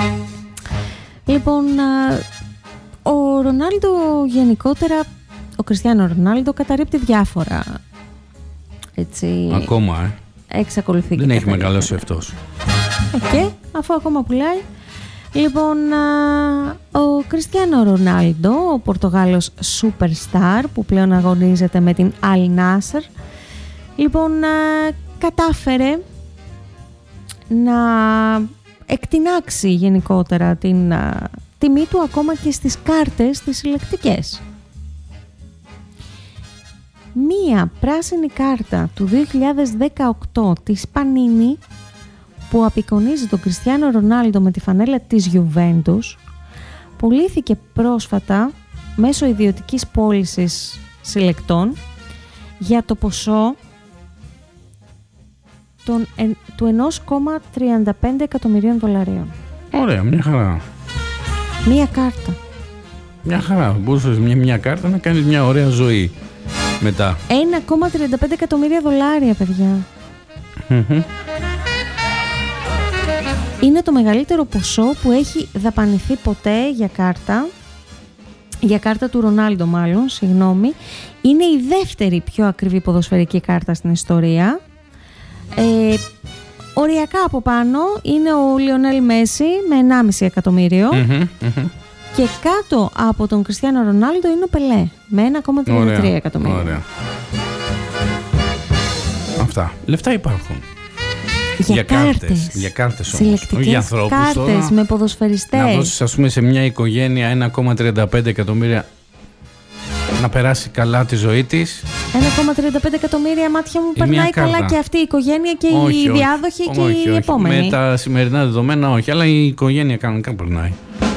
Λοιπόν, ο Ρονάλντο γενικότερα, ο Κριστιάνο Ρονάλντο καταρρίπτει διάφορα. Έτσι, ακόμα, εξακολουθεί. Δεν έχει μεγαλώσει αυτός. Και αφού ακόμα πουλάει. Λοιπόν, ο Κριστιάνο Ρονάλντο, ο Πορτογάλος superstar που πλέον αγωνίζεται με την Al Nassr, λοιπόν, κατάφερε να εκτινάξει γενικότερα την τιμή του ακόμα και στις κάρτες τις συλλεκτικές. Μία πράσινη κάρτα του 2018 της Panini που απεικονίζει τον Κριστιάνο Ρονάλντο με τη φανέλα της Juventus πουλήθηκε πρόσφατα μέσω ιδιωτικής πώλησης συλλεκτών για το ποσό του 1,35 εκατομμυρίων δολαρίων. Ωραία, μια χαρά. Μία κάρτα. Μια χαρά. Μπορούσες μια κάρτα να κάνεις μια ωραία ζωή μετά. 1,35 εκατομμύρια δολάρια, παιδιά. Είναι το μεγαλύτερο ποσό που έχει δαπανηθεί ποτέ για κάρτα του Ρονάλντο μάλλον, συγγνώμη. Είναι η δεύτερη πιο ακριβή ποδοσφαιρική κάρτα στην ιστορία. Οριακά από πάνω είναι ο Λιονέλ Μέση με 1,5 εκατομμύριο και κάτω από τον Κριστιάνο Ρονάλντο είναι ο Πελέ με 1,33 εκατομμύρια. Ωραία. Αυτά. Λεφτά υπάρχουν. Για κάρτες. Για κάρτες όμως. Συλλεκτικές για ανθρώπους κάρτες τώρα, με ποδοσφαιριστές. Να δώσεις, ας πούμε, σε μια οικογένεια 1,35 εκατομμύρια να περάσει καλά τη ζωή της. 1,35 εκατομμύρια, μάτια μου, περνάει καλά και αυτή η οικογένεια και οι διάδοχοι και οι επόμενοι. Με τα σημερινά δεδομένα όχι, αλλά η οικογένεια κανονικά περνάει.